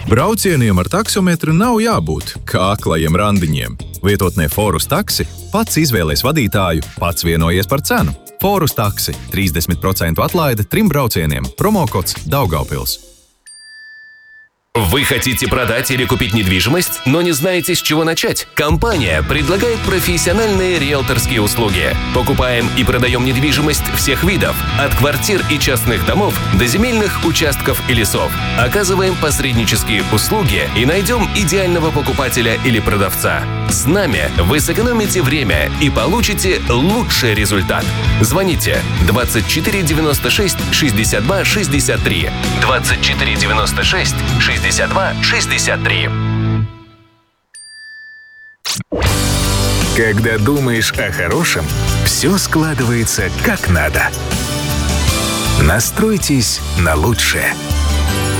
Braucieniem ar taksometru nav jābūt kā aklajiem randiņiem. Lietotnē Forus taksi pats izvēlies vadītāju, pats vienojies par cenu. Forus taksi – 30% atlaide 3 braucieniem. Promokods Daugavpils. Вы хотите продать или купить недвижимость, но не знаете, с чего начать? Компания предлагает профессиональные риэлторские услуги. Покупаем и продаем недвижимость всех видов, от квартир и частных домов до земельных участков и лесов. Оказываем посреднические услуги и найдем идеального покупателя или продавца. С нами вы сэкономите время и получите лучший результат. Звоните 24 96 62 63 24 96 62 63. Когда думаешь о хорошем, все складывается как надо. Настройтесь на лучшее.